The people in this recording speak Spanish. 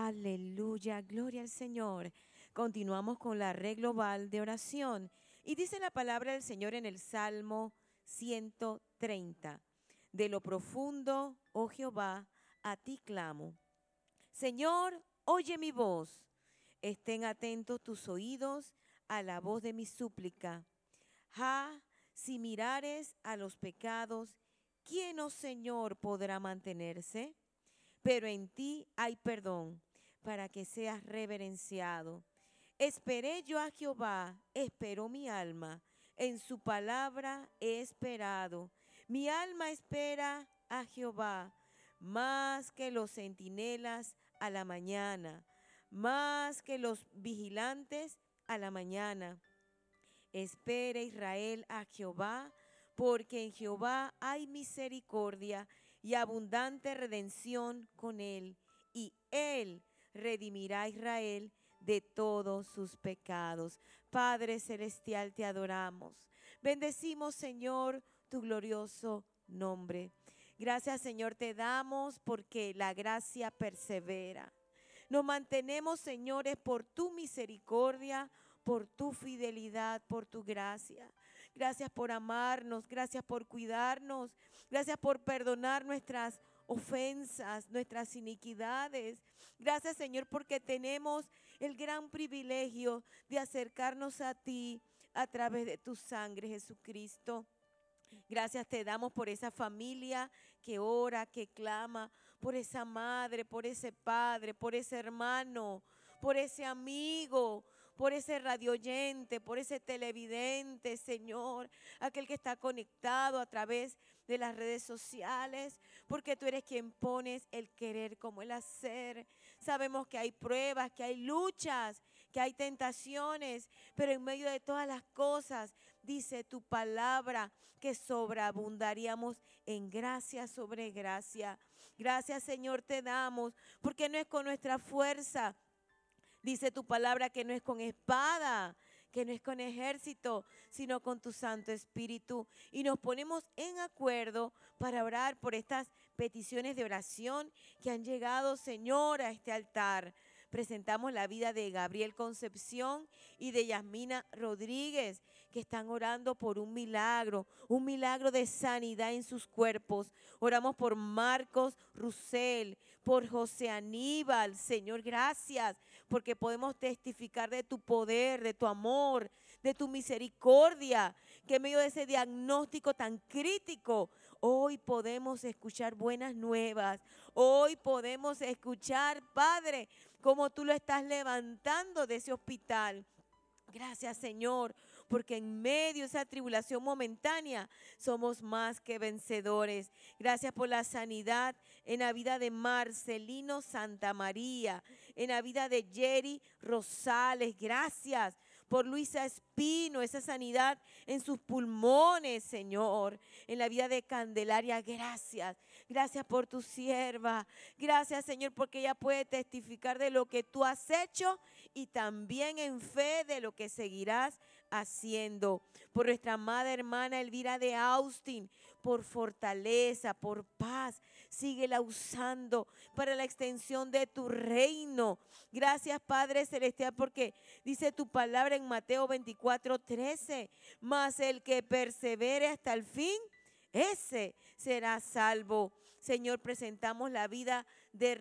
Aleluya, gloria al Señor. Continuamos con la red global de oración. Y dice la palabra del Señor en el Salmo 130. De lo profundo, oh Jehová, a ti clamo. Señor, oye mi voz. Estén atentos tus oídos a la voz de mi súplica. Si mirares a los pecados, ¿quién, oh Señor, podrá mantenerse? Pero en ti hay perdón, para que seas reverenciado. Esperé yo a Jehová, esperó mi alma, en su palabra he esperado. Mi alma espera a Jehová, más que los centinelas a la mañana, más que los vigilantes a la mañana. Espera Israel a Jehová, porque en Jehová hay misericordia y abundante redención con él, y él redimirá a Israel de todos sus pecados. Padre celestial, te adoramos. Bendecimos, Señor, tu glorioso nombre. Gracias, Señor, te damos porque la gracia persevera. Nos mantenemos, señores, por tu misericordia, por tu fidelidad, por tu gracia. Gracias por amarnos, gracias por cuidarnos, gracias por perdonar nuestras ofensas, nuestras iniquidades. Gracias, Señor, porque tenemos el gran privilegio de acercarnos a ti a través de tu sangre, Jesucristo. Gracias te damos por esa familia que ora, que clama, por esa madre, por ese padre, por ese hermano, por ese amigo, por ese radioyente, por ese televidente, Señor, aquel que está conectado a través de las redes sociales, porque tú eres quien pones el querer como el hacer. Sabemos que hay pruebas, que hay luchas, que hay tentaciones, pero en medio de todas las cosas, dice tu palabra, que sobreabundaríamos en gracia sobre gracia. Gracias, Señor, te damos, porque no es con nuestra fuerza. Dice tu palabra que no es con espada, que no es con ejército, sino con tu Santo Espíritu. Y nos ponemos en acuerdo para orar por estas peticiones de oración que han llegado, Señor, a este altar. Presentamos la vida de Gabriel Concepción y de Yasmina Rodríguez, que están orando por un milagro de sanidad en sus cuerpos. Oramos por Marcos Rusel, por José Aníbal. Señor, gracias, porque podemos testificar de tu poder, de tu amor, de tu misericordia, que en medio de ese diagnóstico tan crítico, hoy podemos escuchar buenas nuevas. Hoy podemos escuchar, Padre, cómo tú lo estás levantando de ese hospital. Gracias, Señor, porque en medio de esa tribulación momentánea somos más que vencedores. Gracias por la sanidad en la vida de Marcelino Santa María, en la vida de Jerry Rosales. Gracias por Luisa Espino, esa sanidad en sus pulmones, Señor. En la vida de Candelaria, gracias. Gracias por tu sierva. Gracias, Señor, porque ella puede testificar de lo que tú has hecho y también en fe de lo que seguirás haciendo. Por nuestra amada hermana Elvira de Austin, por fortaleza, por paz. Síguela usando para la extensión de tu reino. Gracias, Padre Celestial, porque dice tu palabra en Mateo 24:13, mas el que persevere hasta el fin, ese será salvo. Señor, presentamos la vida de